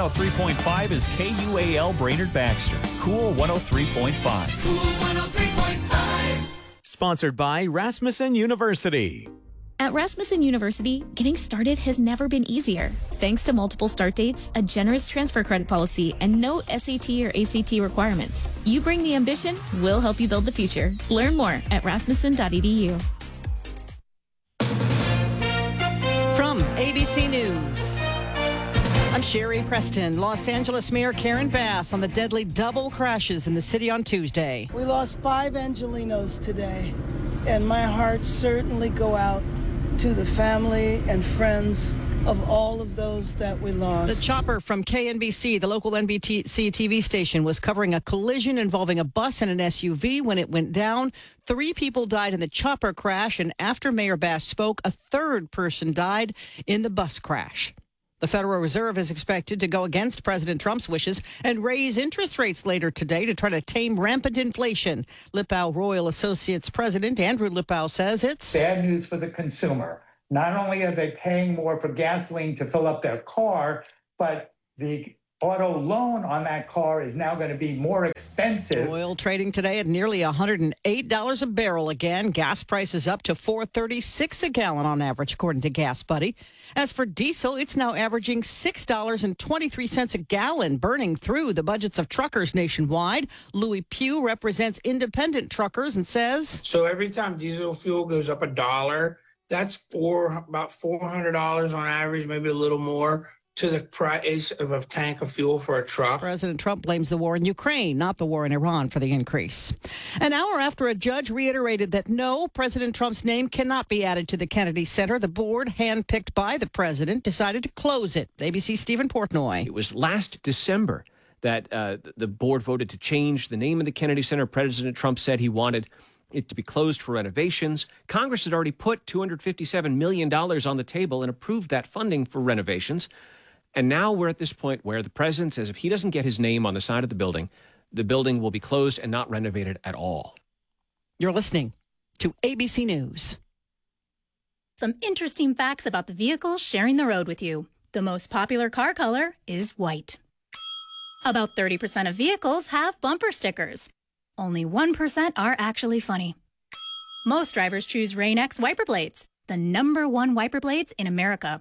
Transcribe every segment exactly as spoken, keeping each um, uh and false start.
oh three point five is K U A L Brainerd Baxter. Cool one oh three point five. Cool one oh three point five. Sponsored by Rasmussen University. At Rasmussen University, getting started has never been easier. Thanks to multiple start dates, a generous transfer credit policy, and no S A T or A C T requirements. You bring the ambition, we'll help you build the future. Learn more at rasmussen dot e d u. From A B C News, I'm Sherry Preston. Los Angeles Mayor Karen Bass on the deadly double crashes in the city on Tuesday. We lost five Angelinos today, and my heart certainly go out to the family and friends of all of those that we lost. The chopper from K N B C, the local N B C T V station, was covering a collision involving a bus and an S U V when it went down. Three people died in the chopper crash, and after Mayor Bass spoke, a third person died in the bus crash. The Federal Reserve is expected to go against President Trump's wishes and raise interest rates later today to try to tame rampant inflation. Lippau Royal Associates President Andrew Lippau says it's bad news for the consumer. Not only are they paying more for gasoline to fill up their car, but the auto loan on that car is now going to be more expensive. Oil trading today at nearly one hundred eight dollars a barrel again. Gas prices up to four thirty-six a gallon on average, according to Gas Buddy. As for diesel, it's now averaging six dollars and twenty-three cents a gallon, burning through the budgets of truckers nationwide. Louis Pugh represents independent truckers and says, so every time diesel fuel goes up a dollar, that's four about four hundred dollars on average, maybe a little more, to the price of a tank of fuel for a truck. President Trump blames the war in Ukraine, not the war in Iran, for the increase. An hour after a judge reiterated that no, President Trump's name cannot be added to the Kennedy Center, the board, handpicked by the president, decided to close it. A B C's Stephen Portnoy. It was last December that uh, the board voted to change the name of the Kennedy Center. President Trump said he wanted it to be closed for renovations. Congress had already put two hundred fifty-seven million dollars on the table and approved that funding for renovations. And now we're at this point where the president says if he doesn't get his name on the side of the building, the building will be closed and not renovated at all. You're listening to A B C News. Some interesting facts about the vehicles sharing the road with you. The most popular car color is white. About thirty percent of vehicles have bumper stickers. Only one percent are actually funny. Most drivers choose Rain-X wiper blades, the number one wiper blades in America.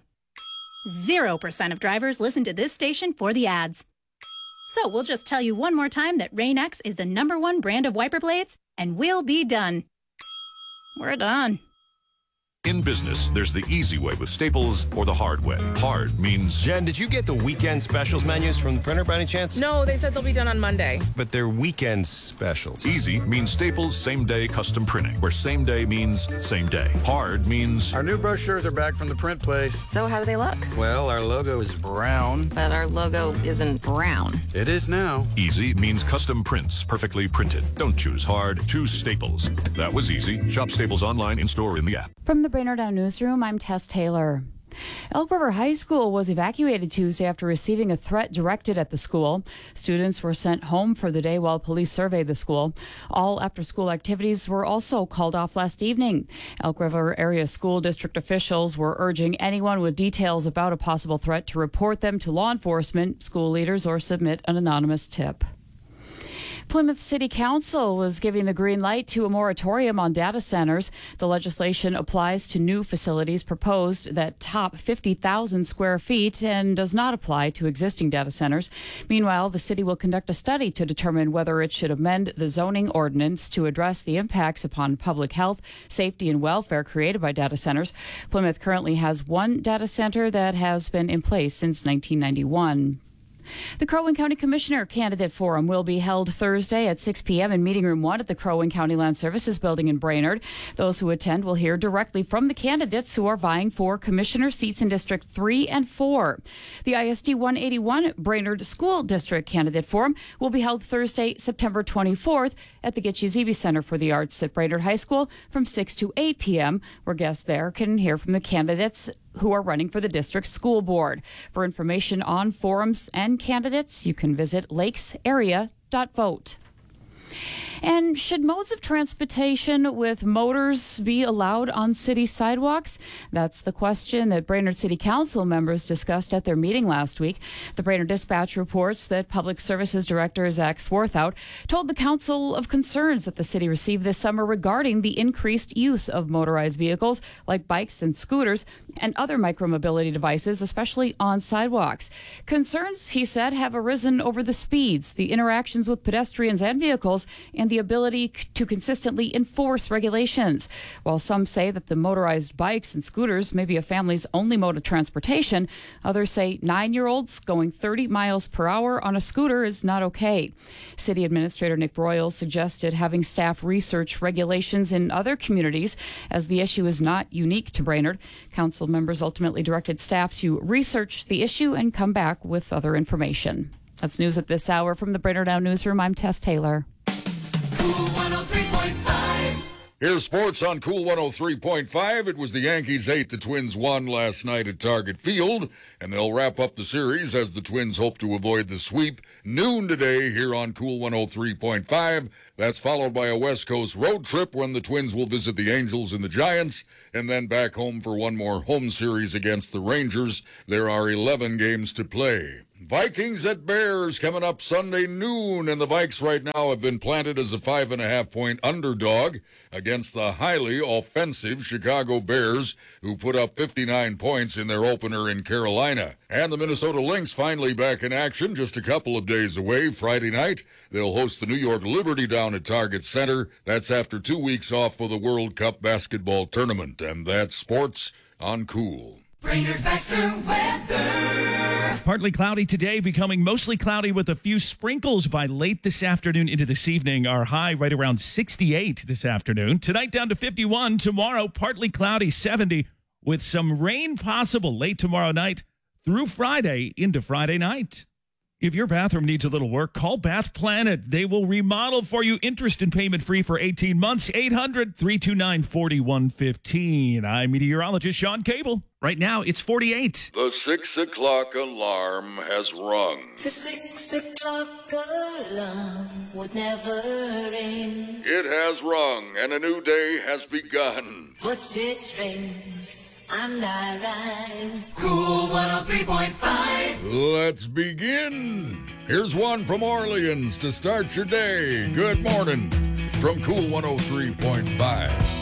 Zero percent of drivers listen to this station for the ads. So we'll just tell you one more time that Rain-X is the number one brand of wiper blades, and we'll be done. We're done. In business, there's the easy way with Staples or the hard way. Hard means... Jen, did you get the weekend specials menus from the printer by any chance? No, they said they'll be done on Monday. But they're weekend specials. Easy means Staples same-day custom printing, where same day means same day. Hard means... Our new brochures are back from the print place. So how do they look? Well, our logo is brown. But our logo isn't brown. It is now. Easy means custom prints, perfectly printed. Don't choose hard, choose Staples. That was easy. Shop Staples online, in-store, in the app. From the Brainerd Now Newsroom, I'm Tess Taylor. Elk River High School was evacuated Tuesday after receiving a threat directed at the school. Students were sent home for the day while police surveyed the school. All after-school activities were also called off last evening. Elk River Area School District officials were urging anyone with details about a possible threat to report them to law enforcement, school leaders, or submit an anonymous tip. Plymouth City Council was giving the green light to a moratorium on data centers. The legislation applies to new facilities proposed that top fifty thousand square feet and does not apply to existing data centers. Meanwhile, the city will conduct a study to determine whether it should amend the zoning ordinance to address the impacts upon public health, safety, and welfare created by data centers. Plymouth currently has one data center that has been in place since nineteen ninety-one. The Crow Wing County Commissioner Candidate Forum will be held Thursday at six p.m. in Meeting Room one at the Crow Wing County Land Services Building in Brainerd. Those who attend will hear directly from the candidates who are vying for commissioner seats in District three and four. The I S D one eighty-one Brainerd School District Candidate Forum will be held Thursday, September twenty-fourth at the Gitche Zebe Center for the Arts at Brainerd High School from six to eight p.m., where guests there can hear from the candidates who are running for the district school board. For information on forums and candidates, you can visit lakes area dot vote. And should modes of transportation with motors be allowed on city sidewalks? That's the question that Brainerd City Council members discussed at their meeting last week. The Brainerd Dispatch reports that Public Services Director Zach Swarthout told the council of concerns that the city received this summer regarding the increased use of motorized vehicles like bikes and scooters and other micromobility devices, especially on sidewalks. Concerns, he said, have arisen over the speeds, the interactions with pedestrians and vehicles, and the ability c- to consistently enforce regulations. While some say that the motorized bikes and scooters may be a family's only mode of transportation, others say nine-year-olds going thirty miles per hour on a scooter is not okay. City Administrator Nick Broyles suggested having staff research regulations in other communities, as the issue is not unique to Brainerd. Council members ultimately directed staff to research the issue and come back with other information. That's news at this hour from the Brainerd Now Newsroom. I'm Tess Taylor. Cool one oh three point five. Here's sports on Cool one oh three point five. It was the Yankees eight. The Twins won last night at Target Field, and they'll wrap up the series as the Twins hope to avoid the sweep noon today here on Cool one oh three point five. That's followed by a West Coast road trip when the Twins will visit the Angels and the Giants, and then back home for one more home series against the Rangers. There are eleven games to play. Vikings at Bears coming up Sunday noon, and the Vikes right now have been planted as a five and a half point underdog against the highly offensive Chicago Bears, who put up fifty-nine points in their opener in Carolina. And the Minnesota Lynx finally back in action just a couple of days away. Friday night, they'll host the New York Liberty down at Target Center. That's after two weeks off for the World Cup basketball tournament. And that's sports on Cool. Brainerd Baxter weather. Partly cloudy today, becoming mostly cloudy with a few sprinkles by late this afternoon into this evening. Our high right around sixty-eight this afternoon. Tonight down to fifty-one. Tomorrow, partly cloudy, seventy, with some rain possible late tomorrow night through Friday into Friday night. If your bathroom needs a little work, call Bath Planet. They will remodel for you, interest and payment free for eighteen months. eight hundred, three two nine, four one one five. I'm meteorologist Sean Cable. Right now, it's forty-eight. The six o'clock alarm has rung. The six o'clock alarm would never ring. It has rung, and a new day has begun. But it rings, and I rise. Cool one oh three point five. Let's begin. Here's one from Orleans to start your day. Good morning from Cool one oh three point five.